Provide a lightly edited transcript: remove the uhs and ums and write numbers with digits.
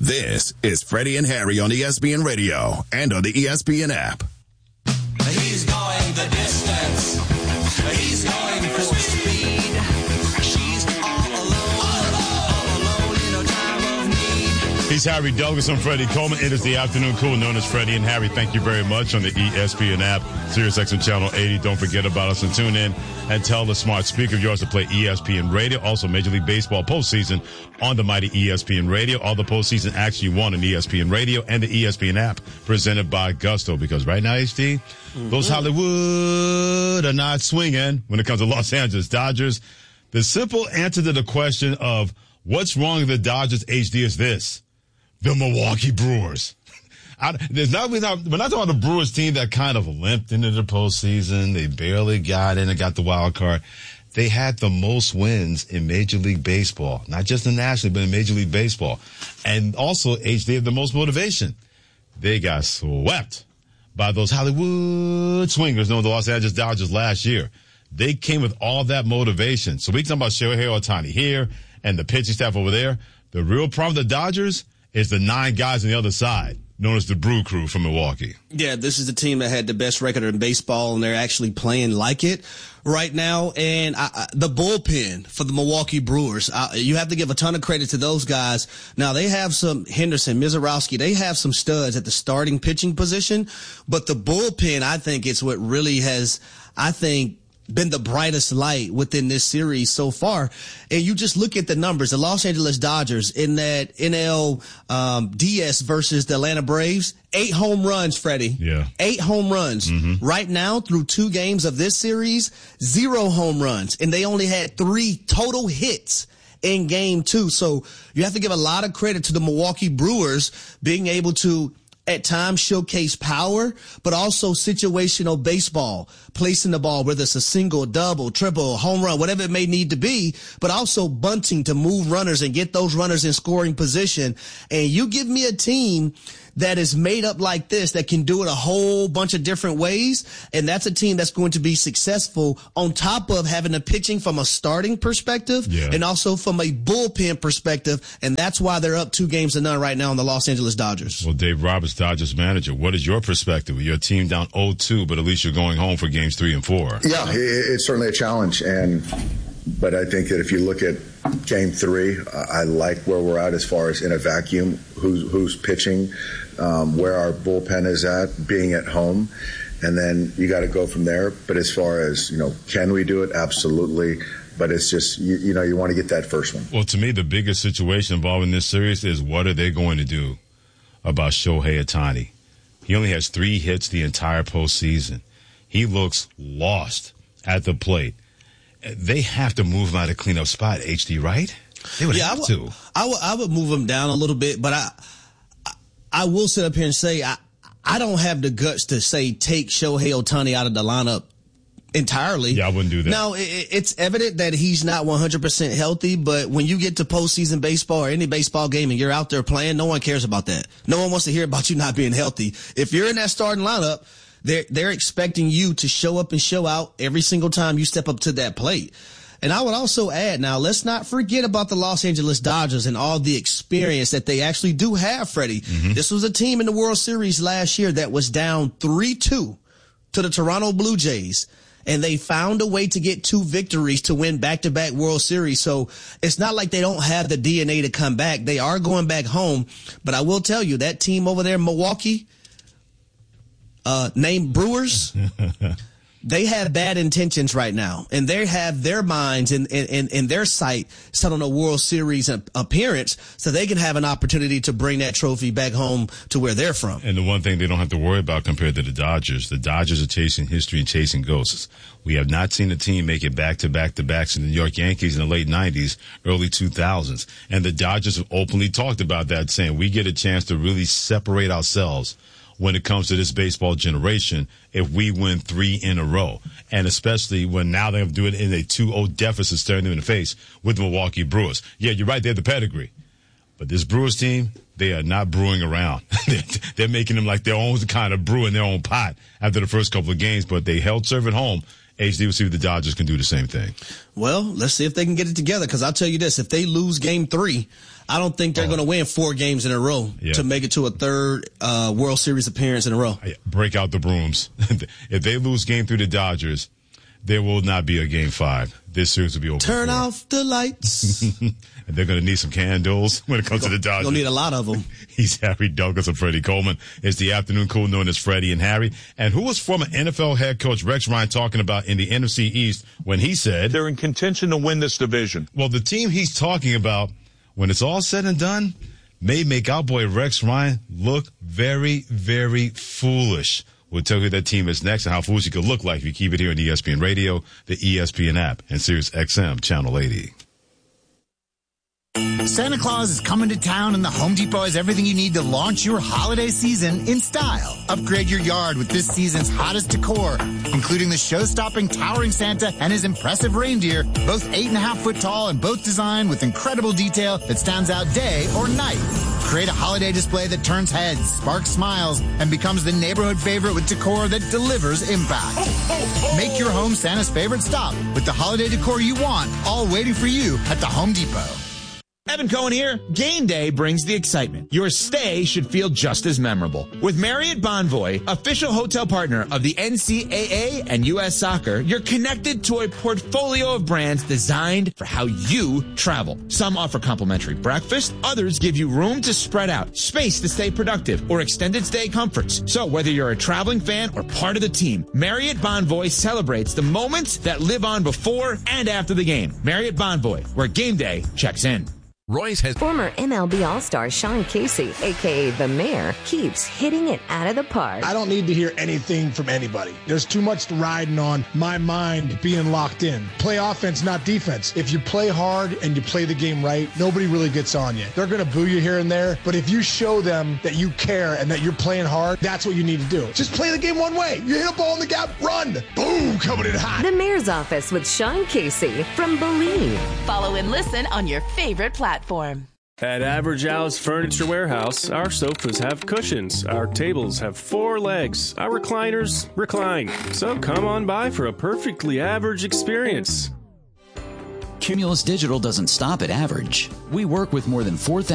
This is Freddie and Harry on ESPN Radio and on the ESPN app. He's going the distance. He's going for speed. She's all alone in a time of need. He's Harry Douglas. I'm Freddie Coleman. It is the afternoon cool known as Freddie and Harry. Thank you very much on the ESPN app, SiriusXM Channel 80. Don't forget about us and tune in and tell the smart speaker of yours to play ESPN Radio. Also, Major League Baseball postseason on the mighty ESPN Radio. All the postseason action you want on ESPN Radio and the ESPN app presented by Gusto. Because right now, HD, those Hollywood are not swinging when it comes to Los Angeles Dodgers. The simple answer to the question of what's wrong with the Dodgers, HD, is this: the Milwaukee Brewers. We're not talking about the Brewers team that kind of limped into the postseason. They barely got in and got the wild card. They had the most wins in Major League Baseball, not just in National, but in Major League Baseball. And also, they have the most motivation. They got swept by those Hollywood swingers known as the Los Angeles Dodgers last year. They came with all that motivation. So we talk about Shohei Ohtani here and the pitching staff over there. The real problem with the Dodgers is the 9 guys on the other side, known as the Brew Crew from Milwaukee. Yeah, this is the team that had the best record in baseball, and they're actually playing like it right now. And the bullpen for the Milwaukee Brewers, you have to give a ton of credit to those guys. Now, they have some Henderson, Mizorowski. They have some studs at the starting pitching position. But the bullpen, I think, it's what really has, been the brightest light within this series so far. And you just look at the numbers. The Los Angeles Dodgers in that NLDS versus the Atlanta Braves, 8 home runs, Freddie. Yeah. 8 home runs. Mm-hmm. Right now, through 2 games of this series, 0 home runs. And they only had 3 total hits in game 2. So you have to give a lot of credit to the Milwaukee Brewers being able to at times showcase power, but also situational baseball, placing the ball, whether it's a single, double, triple, home run, whatever it may need to be, but also bunting to move runners and get those runners in scoring position. And you give me a team that is made up like this, that can do it a whole bunch of different ways, and that's a team that's going to be successful on top of having the pitching from a starting perspective and also from a bullpen perspective, and that's why they're up 2-0 right now on the Los Angeles Dodgers. Well, Dave Roberts, Dodgers manager, what is your perspective? Your team down 0-2, but at least you're going home for games 3 and 4. Yeah, it's certainly a challenge, but I think that if you look at Game 3, I like where we're at as far as in a vacuum, who's pitching, where our bullpen is at, being at home, and then you got to go from there. But as far as, can we do it? Absolutely. But it's just, you want to get that first one. Well, to me, the biggest situation involved in this series is what are they going to do about Shohei Ohtani? He only has 3 hits the entire postseason. He looks lost at the plate. They have to move him out of cleanup spot, HD, right? They would have to. I would move him down a little bit, but I will sit up here and say I don't have the guts to say take Shohei Ohtani out of the lineup entirely. Yeah, I wouldn't do that. Now, it's evident that he's not 100% healthy, but when you get to postseason baseball or any baseball game and you're out there playing, no one cares about that. No one wants to hear about you not being healthy. If you're in that starting lineup, they're expecting you to show up and show out every single time you step up to that plate. And I would also add, now, let's not forget about the Los Angeles Dodgers and all the experience that they actually do have, Freddie. Mm-hmm. This was a team in the World Series last year that was down 3-2 to the Toronto Blue Jays, and they found a way to get 2 victories to win back-to-back World Series. So it's not like they don't have the DNA to come back. They are going back home. But I will tell you, that team over there in Milwaukee, named Brewers, they have bad intentions right now, and they have their minds in their sight set on a World Series appearance so they can have an opportunity to bring that trophy back home to where they're from. And the one thing they don't have to worry about compared to the Dodgers are chasing history and chasing ghosts. We have not seen a team make it back-to-backs in the New York Yankees in the late 90s, early 2000s. And the Dodgers have openly talked about that, saying we get a chance to really separate ourselves when it comes to this baseball generation if we win 3 in a row. And especially when now they have to do it in a 2-0 deficit staring them in the face with the Milwaukee Brewers. Yeah, you're right, they have the pedigree. But this Brewers team, they are not brewing around. They're making them like their own kind of brew in their own pot after the first couple of games, but they held serve at home HD, we'll see if the Dodgers can do the same thing. Well, let's see if they can get it together, because I'll tell you this, if they lose game 3, I don't think they're going to win 4 games in a row to make it to a third World Series appearance in a row. Break out the brooms. If they lose game 3 to the Dodgers, there will not be a game 5. This series will be over. Turn off the lights. And they're going to need some candles when it comes to the Dodgers. You'll need a lot of them. He's Harry Douglas and Freddie Coleman. It's the afternoon crew known as Freddie and Harry. And who was former NFL head coach Rex Ryan talking about in the NFC East when he said they're in contention to win this division? Well, the team he's talking about, when it's all said and done, may make our boy Rex Ryan look very, very foolish. We'll tell you who that team is next and how foolish it could look like if you keep it here on ESPN Radio, the ESPN app, and Sirius XM Channel 80. Santa Claus is coming to town, and the Home Depot has everything you need to launch your holiday season in style. Upgrade your yard with this season's hottest decor, including the show-stopping towering Santa and his impressive reindeer, both 8.5-foot tall and both designed with incredible detail that stands out day or night. Create a holiday display that turns heads, sparks smiles, and becomes the neighborhood favorite with decor that delivers impact. Make your home Santa's favorite stop with the holiday decor you want, all waiting for you at the Home Depot. Evan Cohen here. Game day brings the excitement. Your stay should feel just as memorable. With Marriott Bonvoy, official hotel partner of the NCAA and U.S. Soccer, you're connected to a portfolio of brands designed for how you travel. Some offer complimentary breakfast. Others give you room to spread out, space to stay productive, or extended stay comforts. So whether you're a traveling fan or part of the team, Marriott Bonvoy celebrates the moments that live on before and after the game. Marriott Bonvoy, where game day checks in. Royce has former MLB All-Star Sean Casey, a.k.a. The Mayor, keeps hitting it out of the park. I don't need to hear anything from anybody. There's too much riding on my mind being locked in. Play offense, not defense. If you play hard and you play the game right, nobody really gets on you. They're going to boo you here and there, but if you show them that you care and that you're playing hard, that's what you need to do. Just play the game one way. You hit a ball in the gap, run. Boom, coming in hot. The Mayor's Office with Sean Casey from Believe. Follow and listen on your favorite platform. At Average Al's Furniture Warehouse, our sofas have cushions, our tables have 4 legs, our recliners recline. So come on by for a perfectly average experience. Cumulus Digital doesn't stop at average. We work with more than 4,000